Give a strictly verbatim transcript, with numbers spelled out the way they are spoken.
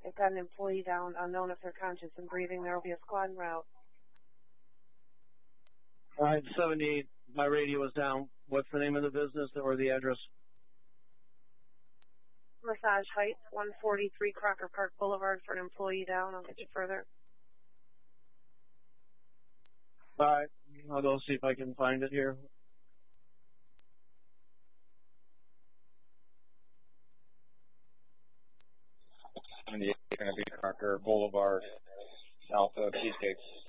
They've got an employee down, unknown if they're conscious and breathing. There will be a squad en route. All right, seventy-eight, my radio is down. What's the name of the business or the address? Massage Heights, one forty-three Crocker Park Boulevard for an employee down. I'll get you further. All right, I'll go see if I can find it here. seventy-eight, going to be Crocker Boulevard, south of Cheesecakes.